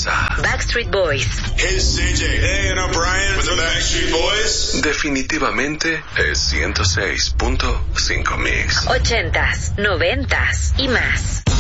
Escuchas a Backstreet Boys. Hey, it's CJ. Hey, and I'm Brian with the Backstreet Boys. Definitivamente es 106.5 Mix. 80s, 90s y más.